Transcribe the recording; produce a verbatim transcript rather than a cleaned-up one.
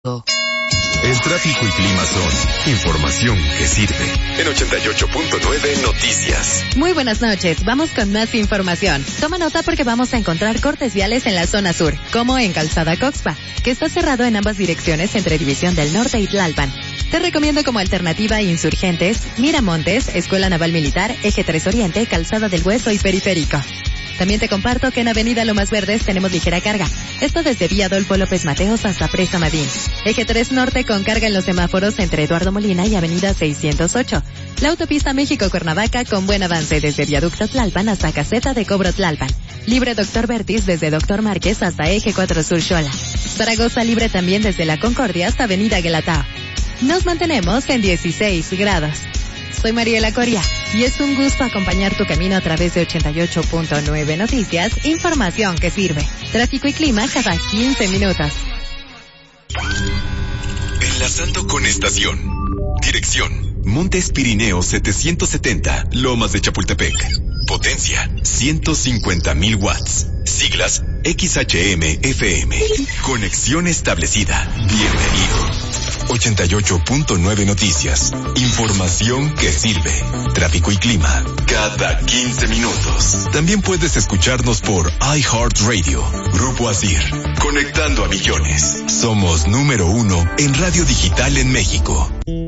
El tráfico y clima son información que sirve. En ochenta y ocho punto nueve Noticias. Muy buenas noches, vamos con más información. Toma nota porque vamos a encontrar cortes viales en la zona sur, como en Calzada Coxpa, que está cerrado en ambas direcciones entre División del Norte y Tlalpan. Te recomiendo como alternativa Insurgentes, Miramontes, Escuela Naval Militar, Eje tres Oriente, Calzada del Hueso y Periférico. También te comparto que en Avenida Lomas Verdes tenemos ligera carga. Esto desde Vía Adolfo López Mateos hasta Presa Madín. Eje tres Norte con carga en los semáforos entre Eduardo Molina y Avenida seiscientos ocho. La autopista México-Cuernavaca con buen avance desde Viaducto Tlalpan hasta Caseta de Cobro Tlalpan. Libre Doctor Vertis desde Doctor Márquez hasta Eje cuatro Sur Xola. Zaragoza libre también desde La Concordia hasta Avenida Guelatao. Nos mantenemos en dieciséis grados. Soy Mariela Coria y es un gusto acompañar tu camino a través de ochenta y ocho punto nueve Noticias, información que sirve. Tráfico y clima cada quince minutos. Enlazando con estación. Dirección: Montes Pirineos setecientos setenta, Lomas de Chapultepec. Potencia: ciento cincuenta mil watts. Siglas: X H M F M. Conexión establecida. Bienvenido. ochenta y ocho punto nueve Noticias. Información que sirve. Tráfico y clima cada quince minutos. También puedes escucharnos por iHeartRadio. Grupo Asir. Conectando a millones. Somos número uno en radio digital en México.